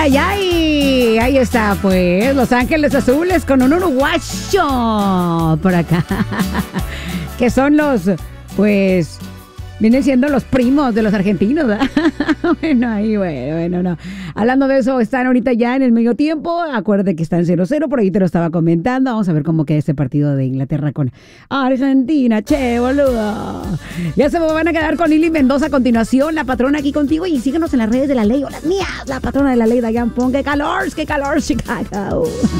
ay, ay. Ahí está, pues. Los Ángeles Azules con un uruguayo por acá. Que son los, pues, vienen siendo los primos de los argentinos, ¿verdad? bueno, no. Hablando de eso, están ahorita ya en el medio tiempo. Acuérdate que están 0-0, por ahí te lo estaba comentando. Vamos a ver cómo queda este partido de Inglaterra con Argentina. Che, boludo. Ya se van a quedar con Lili Mendoza a continuación, la patrona aquí contigo. Y síganos en las redes de la ley o las mías, la patrona de la ley, Dayan Pong. ¡Qué calor, Chicago!